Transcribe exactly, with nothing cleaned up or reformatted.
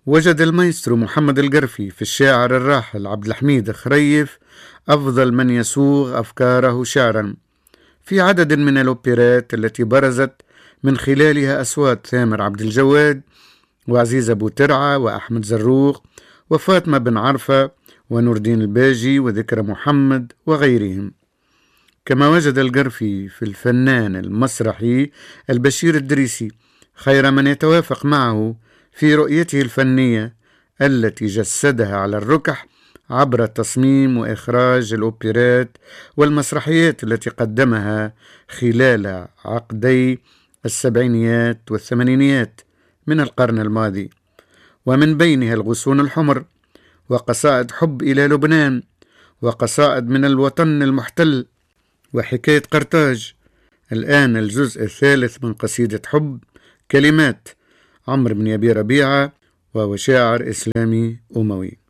وجد المايسترو محمد القرفي في الشاعر الراحل عبد الحميد خريف أفضل من يسوغ أفكاره شعرا في عدد من الأوبرات التي برزت من خلالها أصوات ثامر عبد الجواد وعزيز أبو ترعة وأحمد زروق وفاطمة بن عرفة ونور الدين الباجي وذكرى محمد وغيرهم. كما وجد القرفي في الفنان المسرحي البشير الدريسي خير من يتوافق معه في رؤيته الفنية التي جسدها على الركح عبر تصميم وإخراج الأوبرات والمسرحيات التي قدمها خلال عقدي السبعينيات والثمانينيات من القرن الماضي، ومن بينها الغصون الحمر وقصائد حب إلى لبنان وقصائد من الوطن المحتل وحكاية قرطاج. الآن الجزء الثالث من قصيدة حب، كلمات عمرو بن أبي ربيعة وهو شاعر إسلامي أموي.